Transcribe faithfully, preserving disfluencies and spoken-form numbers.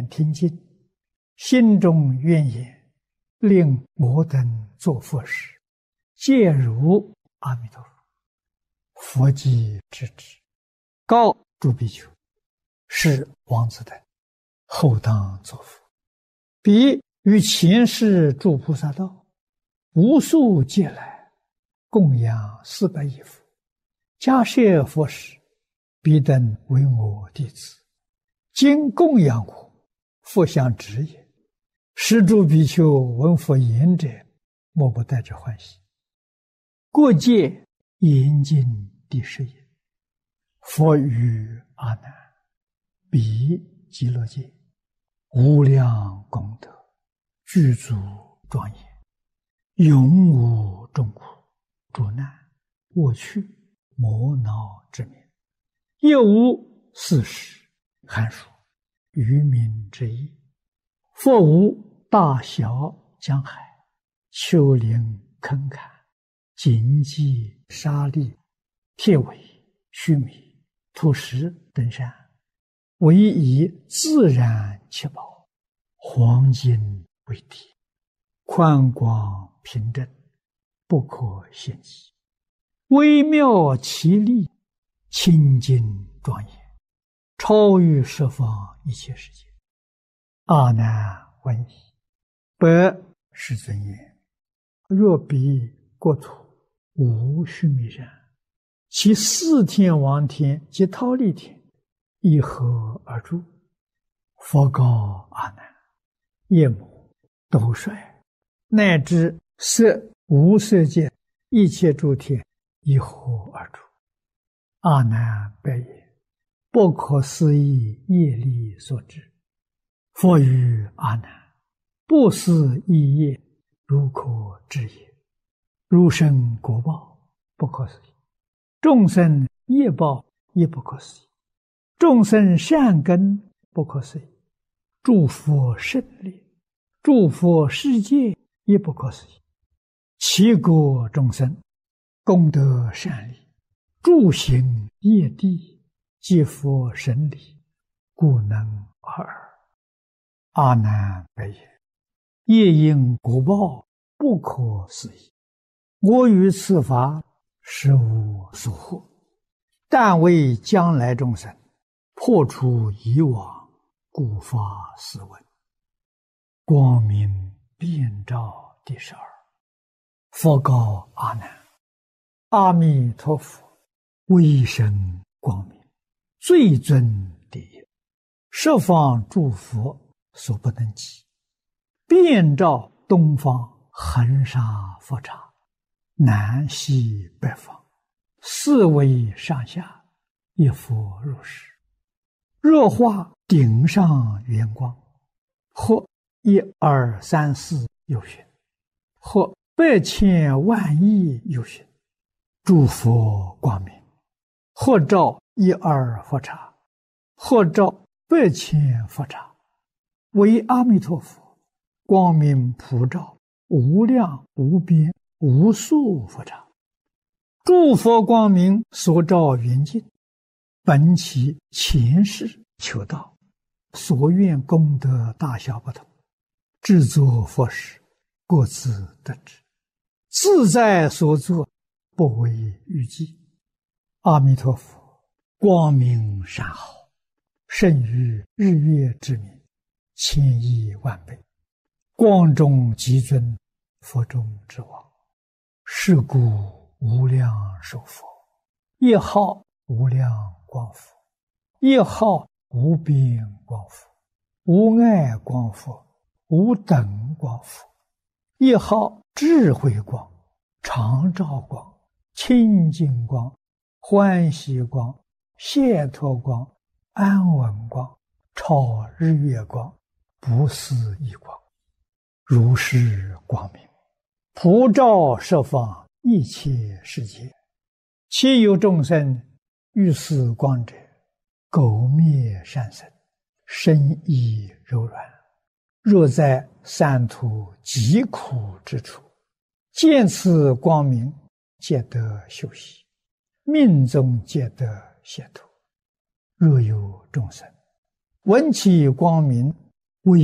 听经，心中愿言，令我等做佛事，皆如阿弥陀佛。佛即知之，告诸比丘：是王子等，后当作佛。彼于前世诸菩萨道，无数劫来，供养四百亿佛，迦叶佛事，彼等为我弟子。今供养我，佛相知也。是诸比丘闻佛言者，莫不带着欢喜。过界严禁第十也。佛语阿难：彼极乐界，无量功德，具足庄严，永无众苦、诸难、恶趣、魔恼之名，亦无四时、寒暑、愚民之意。佛无大小江海、丘陵坑坎、荆棘沙砾、铁苇、须弥、土石等山，唯以自然七宝，黄金为体，宽广平正，不可限计，微妙奇丽，清净庄严，超于十方一切世界。阿难闻已，白世尊言：若彼国土无须弥山，其四天王天及忉利天，以何而住？佛告阿难：夜幕、斗率，乃至色无色界一切诸天，以何而住？阿难白言：不可思议业力所致。佛语阿难：不思议业，如可知也。如生果报，不可思议；众生业报，亦不可思议；众生善根，不可思议；诸佛胜利，诸佛世界，亦不可思议。其国众生，功德善利，诸行业地，即佛神理，故能尔。阿难白言：业因果报，不可思议。我于此法，实无所获，但为将来众生破除以往，故发斯文。光明遍照第十二。佛告阿难：阿弥陀佛，威神光明，最尊第一，十方诸佛所不能及，遍照东方恒沙佛刹，南西北方，四维上下，一佛如是。若化顶上圆光，或一二三四有寻，或百千万亿有寻，诸佛光明，或照一二佛刹，或照百千佛刹，为阿弥陀佛光明普照无量无边无数佛刹。诸佛光明所照圆净，本其前世求道，所愿功德大小不同，制作佛事，各自得之，自在所作，不为预计。阿弥陀佛光明善好，胜于日月之明，千亿万倍，光中极尊，佛中之王。是故无量寿佛，一号无量光佛，一号无边光佛，无碍光佛，无等光佛，一号智慧光，常照光，清净光，欢喜光，解脱光，安稳光，超日月光，不思议光。如是光明，普照十方一切世界。其有众生遇此光者，苟灭善身，身意柔软。若在三途极苦之处，见此光明，皆得休息，命中皆得解脱。若有众生闻其光明